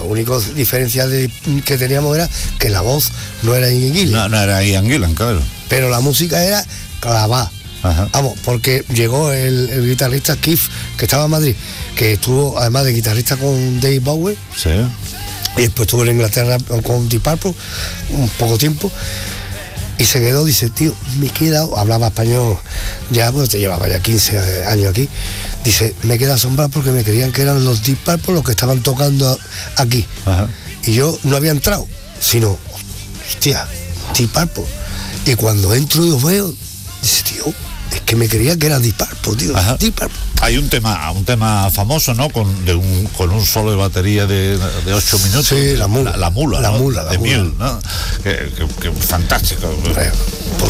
único diferencia que teníamos era que la voz no era Ian Gillan. No era Ian Gillan, claro. Pero la música era clavada. Ajá. Vamos, porque llegó el guitarrista Keith, que estaba en Madrid, que estuvo además de guitarrista con David Bowie. Sí. Y después estuvo en Inglaterra con Deep Purple un poco tiempo. Y se quedó, dice, tío, me he quedado, hablaba español ya, pues te llevaba ya 15 años aquí. Dice, me he quedado asombrado porque me creían que eran los Deep Purple los que estaban tocando aquí. Ajá. Y yo no había entrado, sino, hostia, Deep Purple. Y cuando entro y os veo, dice, tío, es que me creía que era Deep Purple, tío. Ajá. Deep Purple. Hay un tema famoso, ¿no? Con un solo de batería de 8 minutos. Sí, la mula. La mula, La ¿no? mula, de la Miel, mula. ¿no? Que fantástico. Por